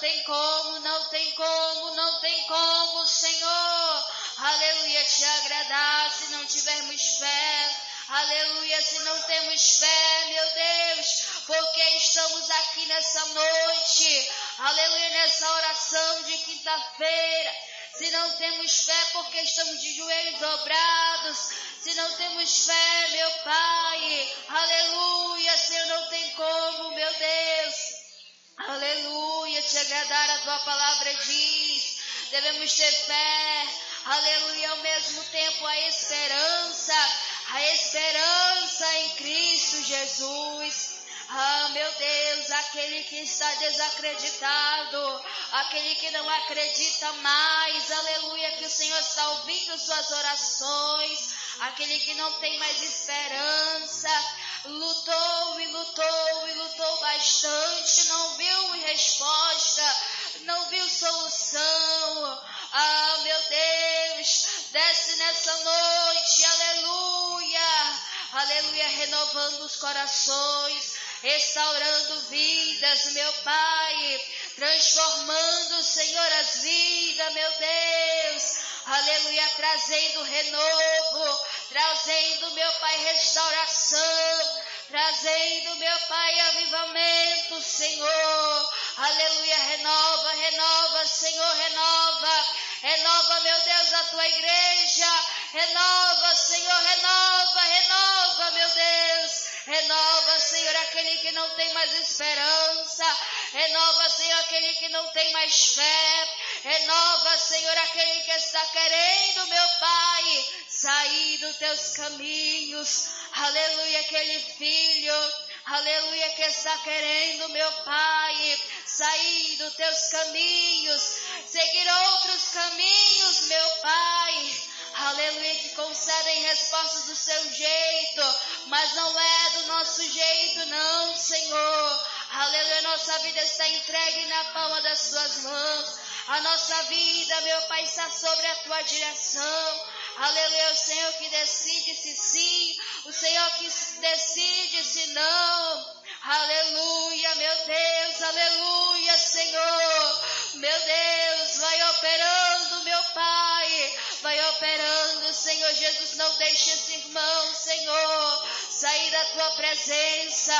tem como, não tem como, não tem como, Senhor, aleluia, te agradar se não tivermos fé. Aleluia, se não temos fé, meu Deus, porque estamos aqui nessa noite, aleluia, nessa oração de quinta-feira. Se não temos fé, porque estamos de joelhos dobrados. Se não temos fé, meu Pai, aleluia, Senhor, não tem como, meu Deus, aleluia, te agradar. A tua palavra diz, devemos ter fé, aleluia, ao mesmo tempo a esperança em Cristo Jesus. Ah, meu Deus, aquele que está desacreditado, aquele que não acredita mais, aleluia, que o Senhor está ouvindo suas orações, aquele que não tem mais esperança, lutou e lutou e lutou bastante, não viu resposta, não viu solução. Ah, meu Deus, desce nessa noite, aleluia, aleluia, renovando os corações, restaurando vidas, meu Pai, transformando, Senhor, as vidas, meu Deus, aleluia, trazendo renovo, trazendo, meu Pai, restauração, trazendo, meu Pai, avivamento, Senhor, aleluia, renova, renova, Senhor, renova, renova, meu Deus, a tua igreja, renova, Senhor, renova, renova, meu Deus, renova, Senhor, aquele que não tem mais esperança, renova, Senhor, aquele que não tem mais fé, renova, Senhor, aquele que está querendo, meu Pai, sair dos teus caminhos, aleluia, aquele filho, aleluia, que está querendo, meu Pai, sair dos teus caminhos, seguir outros caminhos, meu Pai, aleluia, que concedem respostas do seu jeito, mas não é do nosso jeito, não, Senhor, aleluia, nossa vida está entregue na palma das tuas mãos, a nossa vida, meu Pai, está sobre a tua direção, aleluia, o Senhor que decide se sim, o Senhor que decide se não, aleluia, meu Deus, aleluia, Senhor, meu Deus, vai operando, meu Pai, vai operando, Senhor Jesus, não deixe esse irmão, Senhor, sair da tua presença,